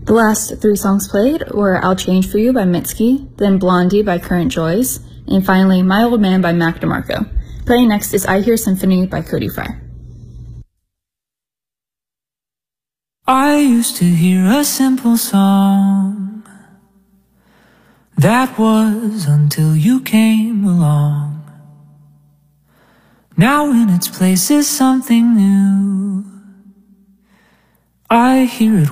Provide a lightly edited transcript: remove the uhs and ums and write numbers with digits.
The last 3 songs played were I'll Change For You by Mitski, then Blondie by Current Joys, and finally My Old Man by Mac DeMarco. Playing next is I Hear Symphony by Cody Fry. I used to hear a simple song. That was until you came along. Now in its place is something new. I hear it